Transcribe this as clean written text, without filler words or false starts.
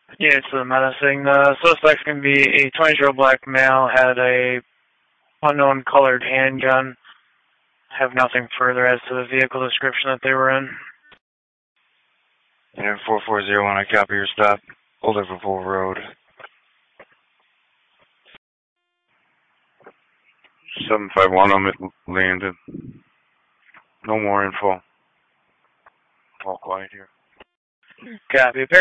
Yeah, it's the menacing. The suspect's going to be a 20-year-old black male, had a unknown colored handgun. Have nothing further as to the vehicle description that they were in. And 4401, I copy your stop. Old Liverpool Road. 751, I'm at Landon. No more info. All quiet here. Copy.